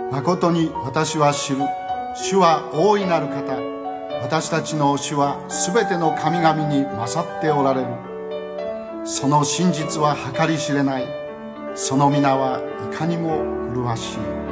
誠に私は知る。主は大いなる方。私たちの主はすべての神々に勝っておられる。その真実は計り知れない。その皆はいかにも麗しい。